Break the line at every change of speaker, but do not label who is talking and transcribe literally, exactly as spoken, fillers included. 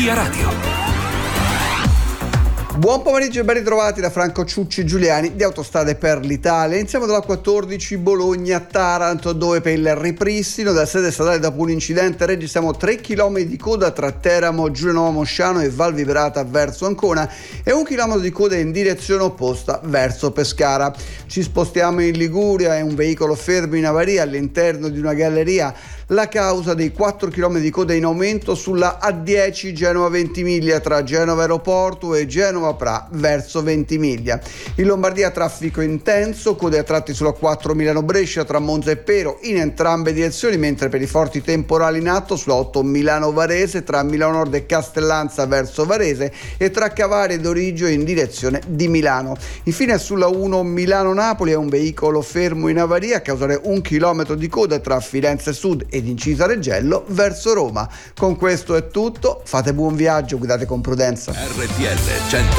Via Radio.
Buon pomeriggio e ben ritrovati da Franco Ciucci Giuliani di Autostrade per l'Italia. Iniziamo dalla quattordici Bologna-Taranto, dove per il ripristino della sede stradale dopo un incidente registriamo tre chilometri di coda tra Teramo, Giulianova Mosciano e Val Vibrata verso Ancona e un chilometro di coda in direzione opposta verso Pescara. Ci spostiamo in Liguria e un veicolo fermo in avaria all'interno di una galleria. La causa dei quattro chilometri di coda in aumento sulla A dieci Genova Ventimiglia tra Genova Aeroporto e Genova Pra verso Ventimiglia. In Lombardia traffico intenso, code a tratti sulla quattro Milano Brescia tra Monza e Pero in entrambe direzioni, mentre per i forti temporali in atto sulla otto Milano Varese tra Milano Nord e Castellanza verso Varese e tra Cavare ed Origio in direzione di Milano. Infine sulla uno Milano Napoli è un veicolo fermo in avaria a causare un chilometro di coda tra Firenze Sud ed Incisa Reggello verso Roma. Con questo è tutto, fate buon viaggio, guidate con prudenza.
R T L